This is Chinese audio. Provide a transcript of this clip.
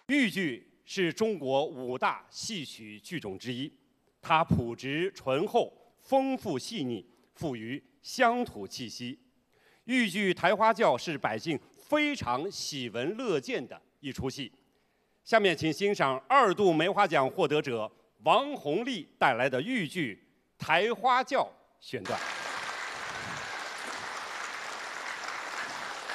豫剧是中国5大戏曲剧种之一，它朴质醇厚、丰富细腻，富于乡土气息。豫剧《抬花轿》是百姓非常喜闻乐见的一出戏。下面请欣赏2度梅花奖获得者王红丽带来的豫剧《抬花轿》选段。